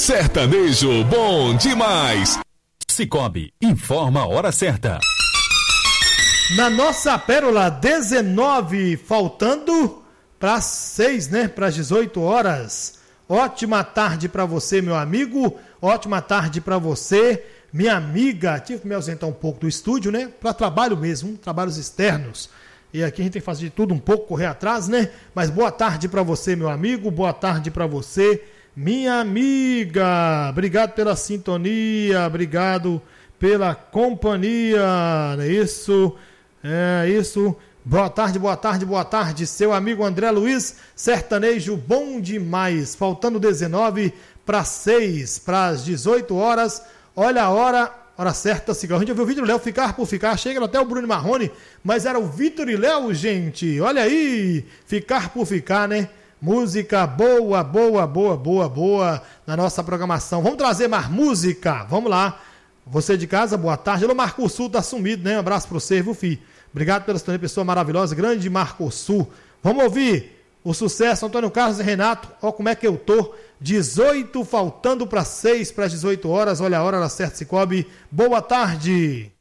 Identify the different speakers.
Speaker 1: Sertanejo bom demais.
Speaker 2: Cicobi, informa a hora certa.
Speaker 3: Na nossa pérola, 19, faltando para 6, né? Para as 18 horas. Ótima tarde para você, meu amigo. Ótima tarde para você, minha amiga. Tive que me ausentar um pouco do estúdio, né? Para trabalho mesmo, trabalhos externos. E aqui a gente tem que fazer de tudo um pouco, correr atrás, né? Mas boa tarde para você, meu amigo. Boa tarde para você, minha amiga. Obrigado pela sintonia, obrigado pela companhia. É isso. É isso. Boa tarde, boa tarde, boa tarde. Seu amigo André Luiz, sertanejo bom demais. Faltando 19 para 6, para as 18 horas. Olha a hora certa, Cigarro. A gente ouviu o Vitor e Léo ficar por ficar. Chega até o Bruno Marrone, mas era o Vitor e Léo, gente. Olha aí, ficar por ficar, né? Música boa, boa, boa, boa, boa na nossa programação. Vamos trazer mais música. Vamos lá. Você de casa, boa tarde. Alô, Marco Sul, tá sumido, né? Um abraço pra você, viu, filho? Obrigado pela sua pessoa maravilhosa, grande Marco Sul. Vamos ouvir o sucesso, Antônio Carlos e Renato. Ó como é que eu tô. 18, faltando para 6, para as 18 horas. Olha a hora certa, Cicobi. Boa tarde.